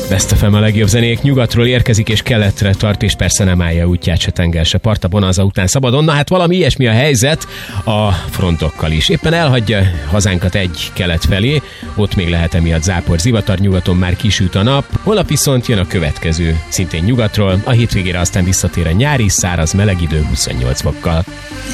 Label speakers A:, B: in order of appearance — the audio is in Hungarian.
A: Best FM a legjobb zenék, nyugatról érkezik és keletre tart, és persze nem állja útját se tenger, se part a Bonanza után szabadon. Na hát valami ilyesmi a helyzet a frontokkal is. Éppen elhagyja hazánkat egy kelet felé, ott még lehet emiatt zápor, zivatar, nyugaton már kisüt a nap. Holnap viszont jön a következő, szintén nyugatról, a hétvégére aztán visszatér a nyári, száraz, meleg idő 28 fokkal.